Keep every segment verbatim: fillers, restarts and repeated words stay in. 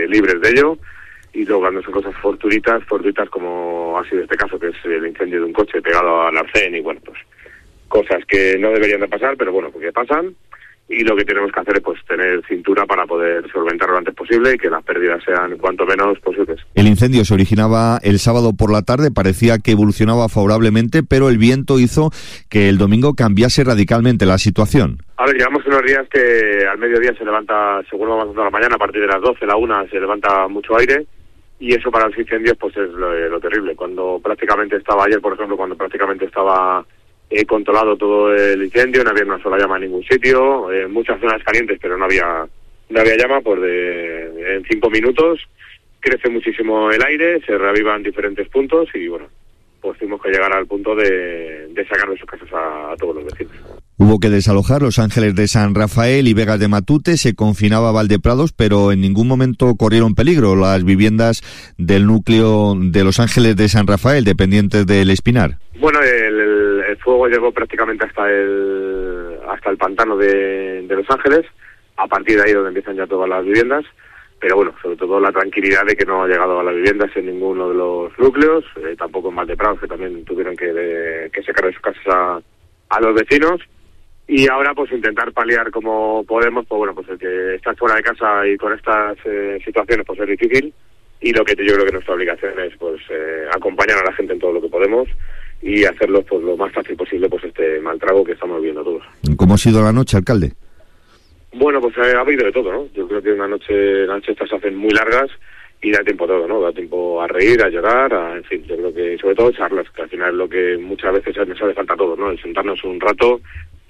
libres de ello. Y luego cuando son cosas fortuitas, fortuitas como ha sido este caso, que es el incendio de un coche pegado al arcén, y bueno, pues cosas que no deberían de pasar, pero bueno, porque pasan. Y lo que tenemos que hacer es pues tener cintura para poder solventarlo lo antes posible y que las pérdidas sean cuanto menos posibles. El incendio se originaba el sábado por la tarde, parecía que evolucionaba favorablemente, pero el viento hizo que el domingo cambiase radicalmente la situación. A ver, llevamos unos días que al mediodía se levanta, según vamos avanzando la mañana, a partir de las doce, la una, se levanta mucho aire, y eso para los incendios pues es lo, lo terrible. Cuando prácticamente estaba ayer, por ejemplo, cuando prácticamente estaba He controlado todo el incendio, no había una sola llama en ningún sitio, eh, muchas zonas calientes, pero no había no había llama, pues de, en cinco minutos crece muchísimo el aire, se reavivan diferentes puntos y bueno, pues tuvimos que llegar al punto de, de sacar de sus casas a, a todos los vecinos. Hubo que desalojar Los Ángeles de San Rafael y Vegas de Matute, se confinaba Valdeprados, pero en ningún momento corrieron peligro las viviendas del núcleo de Los Ángeles de San Rafael, dependientes del Espinar. Bueno, el, el, el fuego llegó prácticamente hasta el hasta el pantano de, de Los Ángeles, a partir de ahí donde empiezan ya todas las viviendas, pero bueno, sobre todo la tranquilidad de que no ha llegado a las viviendas en ninguno de los núcleos, eh, tampoco en Valdeprados, que también tuvieron que, de, que sacar de sus casas a, a los vecinos. Y ahora pues intentar paliar como podemos, pues bueno, pues el que está fuera de casa y con estas eh, situaciones pues es difícil, y lo que yo creo que nuestra obligación es pues eh, acompañar a la gente en todo lo que podemos y hacerlo pues lo más fácil posible pues este mal trago que estamos viviendo todos. ¿Cómo ha sido la noche, alcalde? Bueno, pues eh, ha habido de todo, ¿no? Yo creo que una noche, las noches estas se hacen muy largas y da tiempo a todo, ¿no? Da tiempo a reír, a llorar, a, en fin, yo creo que sobre todo charlas, que al final es lo que muchas veces nos hace falta a todos, ¿no? El sentarnos un rato,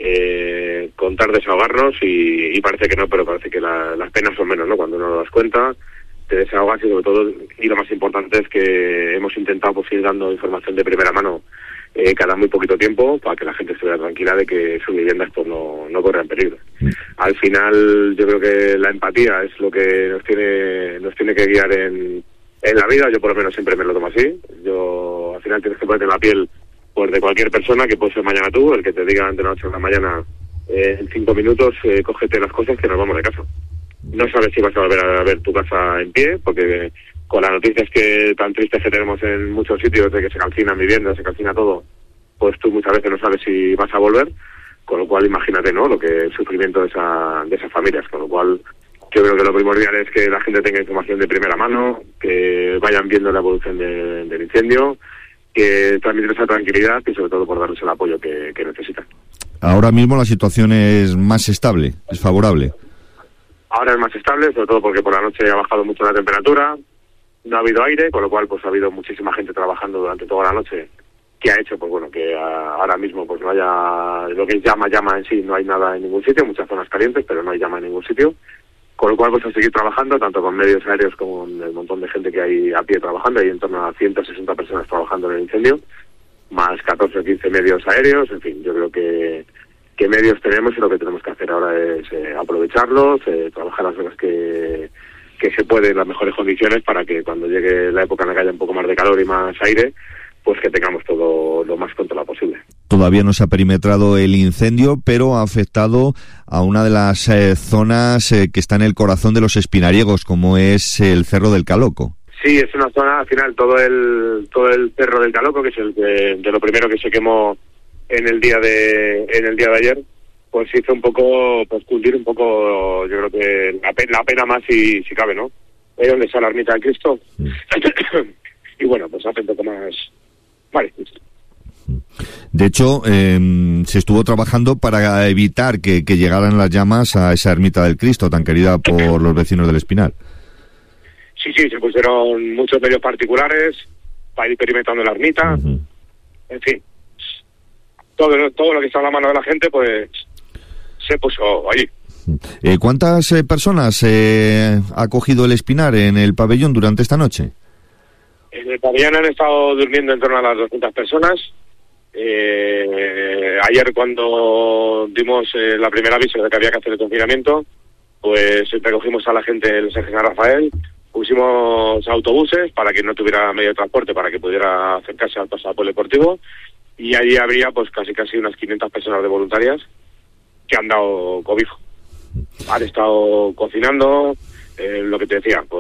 eh, contar, desahogarnos y, y parece que no, pero parece que la, las penas son menos, ¿no? Cuando uno las cuenta, te desahogas y sobre todo, y lo más importante es que hemos intentado pues ir dando información de primera mano eh, cada muy poquito tiempo para que la gente estuviera tranquila de que sus viviendas pues no, no corran peligro. Mm. Al final yo creo que la empatía es lo que nos tiene nos tiene que guiar en, en la vida. Yo por lo menos siempre me lo tomo así. Yo al final tienes que ponerte en la piel pues de cualquier persona, que puede ser mañana tú, el que te diga ante las ocho de la mañana eh, en cinco minutos eh, cógete las cosas que nos vamos de casa. No sabes si vas a volver a ver tu casa en pie, porque con las noticias que tan tristes que tenemos en muchos sitios de que se calcinan viviendas, se calcina todo, pues tú muchas veces no sabes si vas a volver, con lo cual imagínate, ¿no?, lo que el sufrimiento de esa de esas familias, con lo cual yo creo que lo primordial es que la gente tenga información de primera mano, que vayan viendo la evolución de, del incendio, que transmitir esa tranquilidad y sobre todo por darles el apoyo que, que necesitan. Ahora mismo la situación es más estable, es favorable. Ahora es más estable, sobre todo porque por la noche ha bajado mucho la temperatura, no ha habido aire, con lo cual pues ha habido muchísima gente trabajando durante toda la noche, que ha hecho pues bueno que a, ahora mismo pues no haya lo que es llama llama en sí, no hay nada en ningún sitio, muchas zonas calientes, pero no hay llama en ningún sitio, con lo cual pues a seguir trabajando tanto con medios aéreos como con el montón de gente que hay a pie trabajando. Hay en torno a ciento sesenta personas trabajando en el incendio, más catorce o quince medios aéreos. En fin, yo creo que qué medios tenemos y lo que tenemos que hacer ahora es eh, aprovecharlos, eh, trabajar las horas que, que se puede en las mejores condiciones para que cuando llegue la época en la que haya un poco más de calor y más aire, pues que tengamos todo lo más controlado posible. Todavía no se ha perimetrado el incendio, pero ha afectado a una de las eh, zonas eh, que está en el corazón de los espinariegos, como es el Cerro del Caloco. Sí, es una zona, al final, todo el todo el Cerro del Caloco, que es el de, de lo primero que se quemó en el día de en el día de ayer, pues hizo un poco, pues cundir un poco, yo creo que la pena, la pena más si, si cabe, ¿no? Ahí donde está la ermita de Cristo. Mm. Y bueno, pues hace un poco más... Vale. De hecho, eh, se estuvo trabajando para evitar que, que llegaran las llamas a esa ermita del Cristo, tan querida por los vecinos del Espinar. Sí, sí, se pusieron muchos medios particulares para ir perimetrando la ermita. Uh-huh. En fin, todo, todo lo que está a la mano de la gente, pues se puso allí. Eh, ¿Cuántas eh, personas eh, ha cogido el Espinar en el pabellón durante esta noche? En el pabellón han estado durmiendo en torno a las doscientas personas. Eh, ayer cuando dimos eh, la primera aviso de que había que hacer el confinamiento, pues recogimos a la gente en San Rafael, pusimos autobuses para que no tuviera medio de transporte, para que pudiera acercarse al pasado polideportivo, y allí habría pues casi casi unas quinientas personas de voluntarias que han dado cobijo. Han estado cocinando, eh, lo que te decía, pues